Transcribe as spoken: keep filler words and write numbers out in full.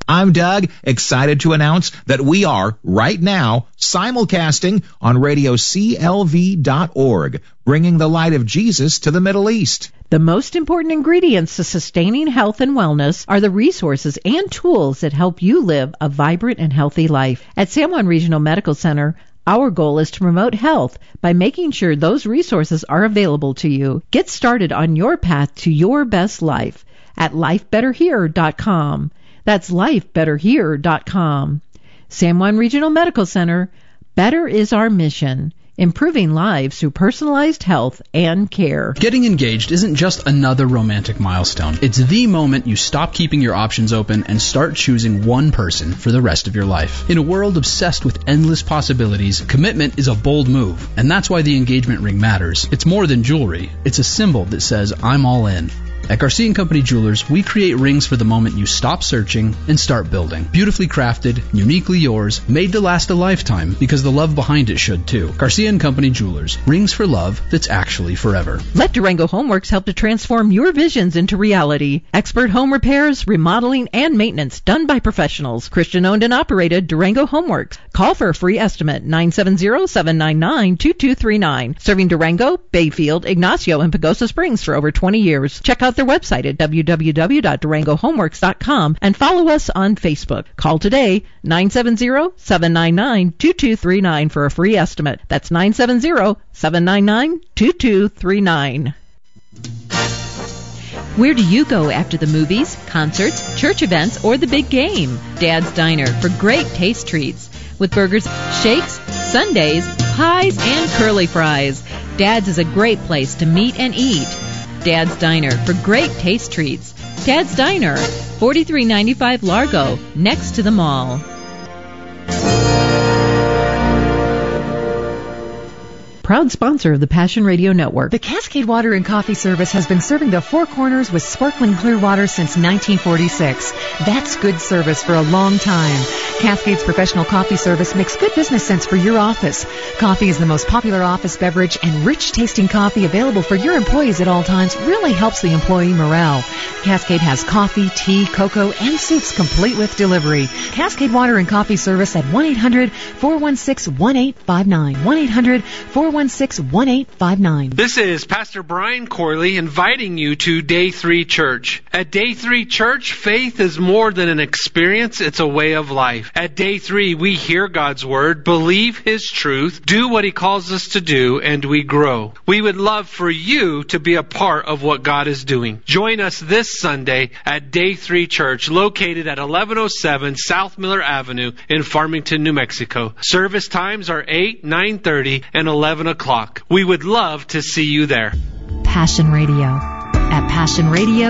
I'm Doug, excited to announce that we are, right now, simulcasting on radio C L V dot org, bringing the light of Jesus to the Middle East. The most important ingredients to sustaining health and wellness are the resources and tools that help you live a vibrant and healthy life. At San Juan Regional Medical Center, our goal is to promote health by making sure those resources are available to you. Get started on your path to your best life at life better here dot com. That's life better here dot com. San Juan Regional Medical Center, better is our mission, improving lives through personalized health and care. Getting engaged isn't just another romantic milestone. It's the moment you stop keeping your options open and start choosing one person for the rest of your life. In a world obsessed with endless possibilities, commitment is a bold move, and that's why the engagement ring matters. It's more than jewelry. It's a symbol that says, I'm all in. At Garcia and Company Jewelers, we create rings for the moment you stop searching and start building. Beautifully crafted, uniquely yours, made to last a lifetime because the love behind it should too. Garcia and Company Jewelers, rings for love that's actually forever. Let Durango Homeworks help to transform your visions into reality. Expert home repairs, remodeling, and maintenance done by professionals. Christian owned and operated Durango Homeworks. Call for a free estimate, nine seven zero, seven nine nine, two two three nine. Serving Durango, Bayfield, Ignacio, and Pagosa Springs for over twenty years. Check out their website at w w w dot durango homeworks dot com and follow us on Facebook. Call today, nine seven zero, seven nine nine, two two three nine for a free estimate. That's nine seven zero, seven nine nine, two two three nine. Where do you go after the movies, concerts, church events, or the big game? Dad's Diner for great taste treats. With burgers, shakes, sundaes, pies, and curly fries. Dad's is a great place to meet and eat. Dad's Diner for great taste treats. Dad's Diner, forty-three ninety-five Largo, next to the mall. Proud sponsor of the Passion Radio Network. The Cascade Water and Coffee Service has been serving the Four Corners with sparkling clear water since nineteen forty-six. That's good service for a long time. Cascade's professional coffee service makes good business sense for your office. Coffee is the most popular office beverage, and rich-tasting coffee available for your employees at all times really helps the employee morale. Cascade has coffee, tea, cocoa, and soups complete with delivery. Cascade Water and Coffee Service at one eight hundred, four one six, one eight five nine. one eight hundred, four one six, one eight five nine. This is Pastor Brian Corley inviting you to Day three Church. At Day three Church, faith is more than an experience, it's a way of life. At Day three, we hear God's Word, believe His truth, do what He calls us to do, and we grow. We would love for you to be a part of what God is doing. Join us this Sunday at Day three Church, located at eleven oh seven South Miller Avenue in Farmington, New Mexico. Service times are eight, nine thirty, and eleven o'clock. We would love to see you there. Passion Radio. At Passion Radio